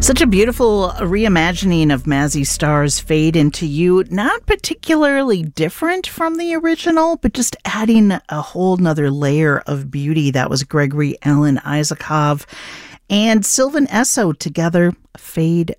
Such a beautiful reimagining of Mazzy Star's Fade Into You. Not particularly different from the original, but just adding a whole nother layer of beauty. That was Gregory Alan Isakov and Sylvan Esso together. Fade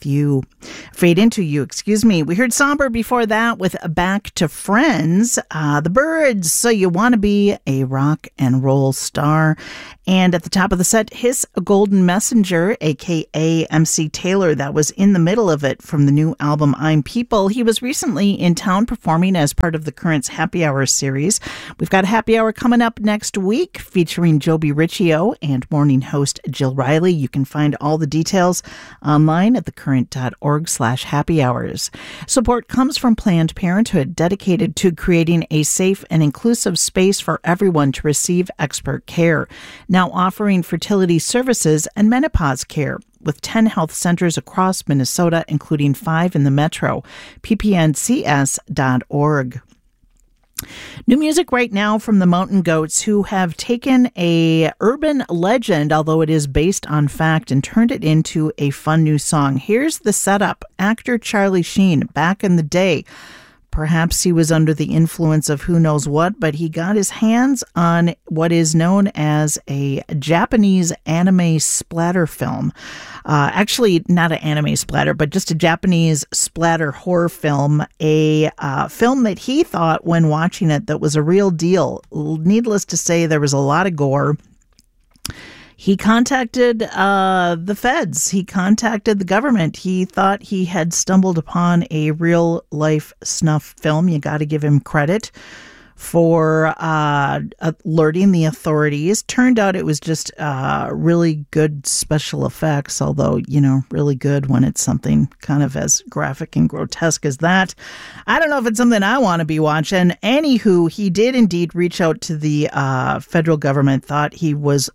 Into You, excuse me. We heard Somber before that with Back to Friends. The Byrds, So You Want to Be a Rock and Roll Star. And at the top of the set, His Golden Messenger, a.k.a. MC Taylor. That was in the middle of it from the new album I'm People. He was recently in town performing as part of the Currents Happy Hour series. We've got a happy hour coming up next week featuring Joby Riccio and morning host Jill Riley. You can find all the details online at thecurrent.org/happy hours. Support comes from Planned Parenthood, dedicated to creating a safe and inclusive space for everyone to receive expert care. Now offering fertility services and menopause care with 10 health centers across Minnesota, including 5 in the metro. ppncs.org. New music right now from the Mountain Goats, who have taken a urban legend, although it is based on fact, and turned it into a fun new song. Here's the setup. Actor Charlie Sheen, back in the day, perhaps he was under the influence of who knows what, but he got his hands on what is known as a Japanese anime splatter film. Actually, not an anime splatter, but just a Japanese splatter horror film. A film that he thought when watching it that was a real deal. Needless to say, there was a lot of gore. He contacted the feds. He contacted the government. He thought he had stumbled upon a real-life snuff film. You got to give him credit for alerting the authorities. Turned out it was just really good special effects, although, really good when it's something kind of as graphic and grotesque as that. I don't know if it's something I want to be watching. Anywho, he did indeed reach out to the federal government, thought he was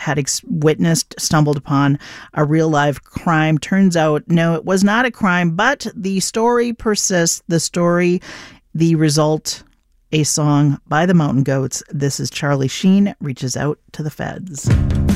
stumbled upon a real live crime. Turns out, no, it was not a crime, but the story persists. The result, a song by the Mountain Goats. This is Charlie Sheen, Reaches Out to the Feds.